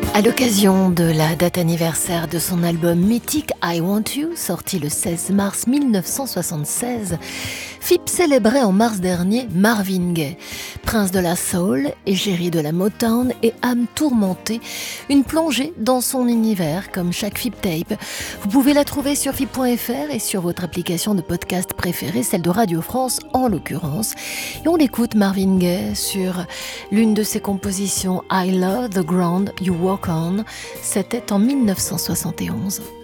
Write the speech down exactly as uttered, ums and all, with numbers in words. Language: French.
À l'occasion de la date anniversaire de son album mythique I Want You, sorti le seize mars mille neuf cent soixante-seize, Phips célébrait en mars dernier Marvin Gaye, prince de la soul, égérie de la Motown et âme tourmentée, une plongée dans son univers comme chaque Phips Tape. Vous pouvez la trouver sur phips point f r et sur votre application de podcast préférée, celle de Radio France en l'occurrence. Et on l'écoute Marvin Gaye sur l'une de ses compositions I Love the Ground You Walk On, c'était en mille neuf cent soixante et onze.